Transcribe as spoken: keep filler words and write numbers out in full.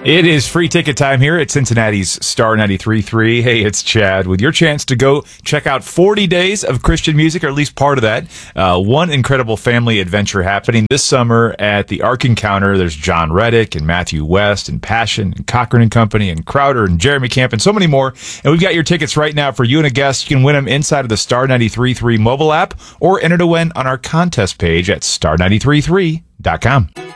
It is free ticket time here at Cincinnati's Star ninety-three point three. Hey, it's Chad with your chance to go check out forty days of Christian music, or at least part of that. Uh, one incredible family adventure happening this summer at the Ark Encounter. There's John Reddick and Matthew West and Passion and Cochran and Company and Crowder and Jeremy Camp and so many more. And we've got your tickets right now for you and a guest. You can win them inside of the Star ninety-three point three mobile app or enter to win on our contest page at star ninety-three point three dot com.